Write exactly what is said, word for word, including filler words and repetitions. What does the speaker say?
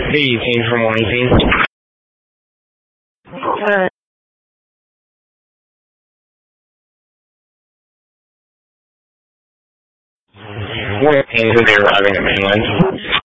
Hey, Payne from Warrington. Uh, We're Payne, who they're arriving at mainland.